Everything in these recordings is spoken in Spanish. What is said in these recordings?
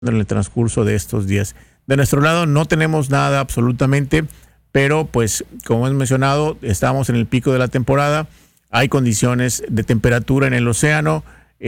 en el transcurso de estos días. De nuestro lado no tenemos nada absolutamente, pero pues como hemos mencionado, estamos en el pico de la temporada, hay condiciones de temperatura en el océano,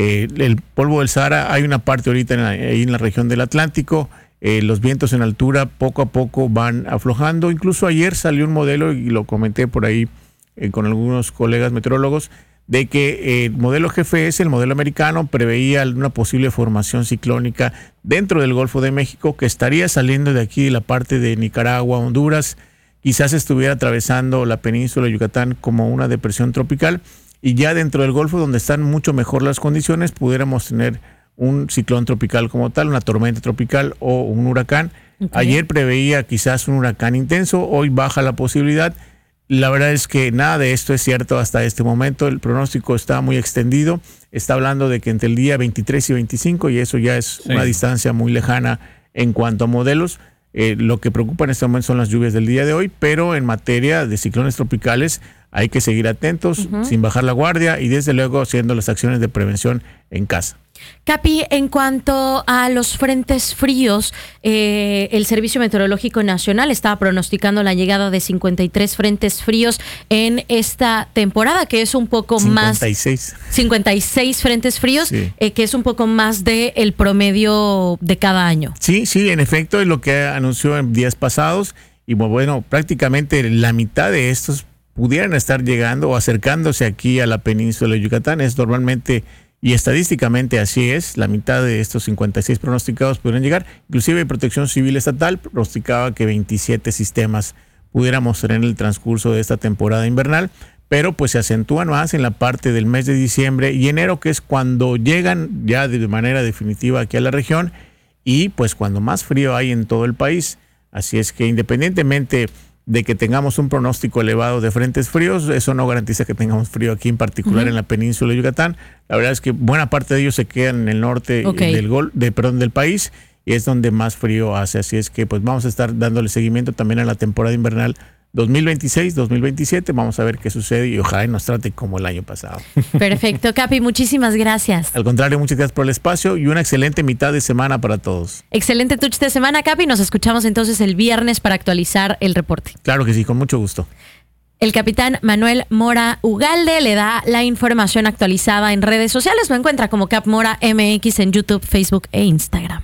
el polvo del Sahara, hay una parte ahorita ahí en la región del Atlántico, los vientos en altura poco a poco van aflojando. Incluso ayer salió un modelo, y lo comenté por ahí con algunos colegas meteorólogos, de que el modelo GFS, el modelo americano, preveía una posible formación ciclónica dentro del Golfo de México que estaría saliendo de aquí, de la parte de Nicaragua, Honduras, quizás estuviera atravesando la península de Yucatán como una depresión tropical, y ya dentro del Golfo, donde están mucho mejor las condiciones, pudiéramos tener un ciclón tropical como tal, una tormenta tropical o un huracán. Okay. Ayer preveía quizás un huracán intenso, hoy baja la posibilidad. La verdad es que nada de esto es cierto hasta este momento. El pronóstico está muy extendido. Está hablando de que entre el día 23 y 25, y eso ya es una distancia muy lejana en cuanto a modelos. Lo que preocupa en este momento son las lluvias del día de hoy, pero en materia de ciclones tropicales hay que seguir atentos, sin bajar la guardia, y desde luego haciendo las acciones de prevención en casa. Capi, en cuanto a los frentes fríos, el Servicio Meteorológico Nacional estaba pronosticando la llegada de 53 frentes fríos en esta temporada, que es un poco 56. Más... 56 frentes fríos, que es un poco más del promedio de cada año. Sí, en efecto, es lo que anunció en días pasados, y bueno, prácticamente la mitad de estos pudieran estar llegando o acercándose aquí a la península de Yucatán. Es normalmente... y estadísticamente así es, la mitad de estos 56 pronosticados pudieran llegar. Inclusive Protección Civil Estatal pronosticaba que 27 sistemas pudiéramos tener en el transcurso de esta temporada invernal, pero pues se acentúan más en la parte del mes de diciembre y enero, que es cuando llegan ya de manera definitiva aquí a la región, y pues cuando más frío hay en todo el país. Así es que independientemente de que tengamos un pronóstico elevado de frentes fríos, eso no garantiza que tengamos frío aquí, en particular en la península de Yucatán. La verdad es que buena parte de ellos se quedan en el norte del país, y es donde más frío hace. Así es que pues vamos a estar dándole seguimiento también a la temporada invernal 2026-2027. Vamos a ver qué sucede, y ojalá nos trate como el año pasado. Perfecto, Capi, muchísimas gracias. Al contrario, muchas gracias por el espacio y una excelente mitad de semana para todos. Excelente touch de semana, Capi. Nos escuchamos entonces el viernes para actualizar el reporte. Claro que sí, con mucho gusto. El capitán Manuel Mora Ugalde le da la información actualizada en redes sociales. Lo encuentra como Cap Mora MX en YouTube, Facebook e Instagram.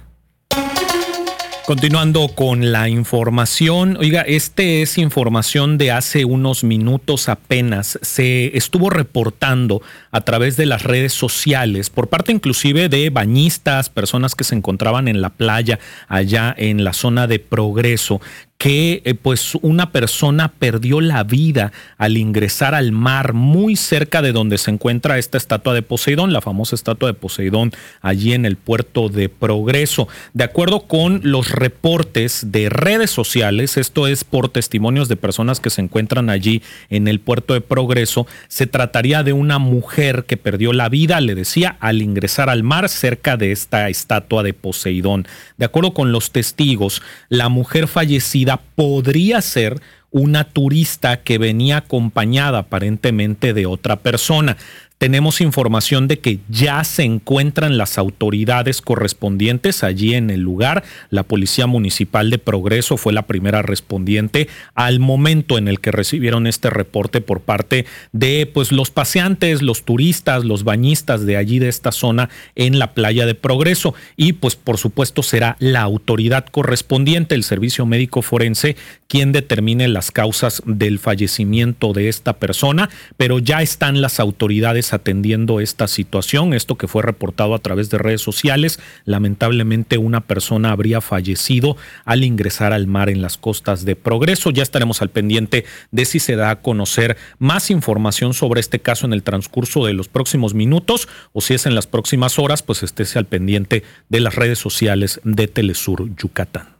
Continuando con la información, oiga, es información de hace unos minutos apenas. Se estuvo reportando a través de las redes sociales, por parte inclusive de bañistas, personas que se encontraban en la playa allá en la zona de Progreso, que pues una persona perdió la vida al ingresar al mar muy cerca de donde se encuentra esta estatua de Poseidón, la famosa estatua de Poseidón, allí en el puerto de Progreso. De acuerdo con los reportes de redes sociales, esto es por testimonios de personas que se encuentran allí en el puerto de Progreso, se trataría de una mujer que perdió la vida, le decía, al ingresar al mar cerca de esta estatua de Poseidón. De acuerdo con los testigos, la mujer fallecida podría ser una turista que venía acompañada aparentemente de otra persona. Tenemos información de que ya se encuentran las autoridades correspondientes allí en el lugar. La Policía Municipal de Progreso fue la primera respondiente al momento en el que recibieron este reporte por parte de pues, los paseantes, los turistas, los bañistas de allí, de esta zona en la playa de Progreso. Y pues por supuesto será la autoridad correspondiente, el Servicio Médico Forense, quien determine las causas del fallecimiento de esta persona, pero ya están las autoridades atendiendo esta situación. Esto que fue reportado a través de redes sociales, lamentablemente una persona habría fallecido al ingresar al mar en las costas de Progreso. Ya estaremos al pendiente de si se da a conocer más información sobre este caso en el transcurso de los próximos minutos, o si es en las próximas horas, pues estése al pendiente de las redes sociales de Telesur Yucatán.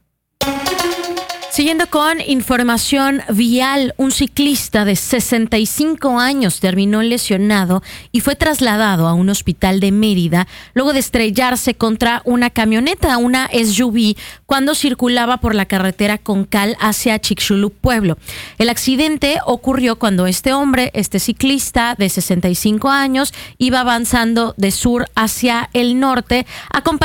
Siguiendo con información vial, un ciclista de 65 años terminó lesionado y fue trasladado a un hospital de Mérida luego de estrellarse contra una camioneta, una SUV, cuando circulaba por la carretera Concal hacia Chicxulub, Pueblo. El accidente ocurrió cuando este ciclista de 65 años, iba avanzando de sur hacia el norte, acompañado